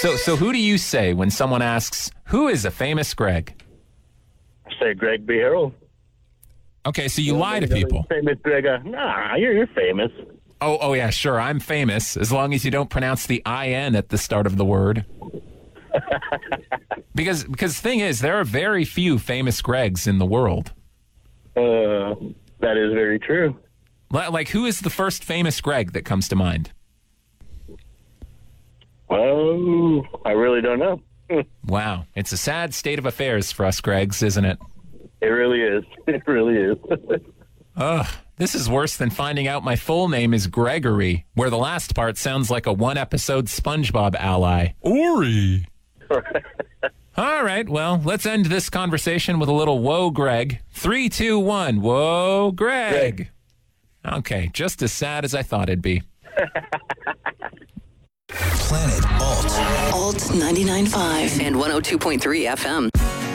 So who do you say when someone asks, who is a famous Greg? I say Greg B. Harrell. Okay, so you lie to people. Famous Greg. Nah, you're famous. Oh, yeah, sure, I'm famous, as long as you don't pronounce the I-N at the start of the word. Because the thing is, there are very few famous Gregs in the world. That is very true. Like, who is the first famous Greg that comes to mind? Well, I really don't know. Wow, it's a sad state of affairs for us Gregs, isn't it? It really is. It really is. Ugh, this is worse than finding out my full name is Gregory, where the last part sounds like a one-episode SpongeBob ally. Ori! All right, well, let's end this conversation with a little whoa, Greg. 3, 2, 1. Whoa, Greg. Okay, just as sad as I thought it'd be. Planet Alt. Alt 99.5 and 102.3 FM.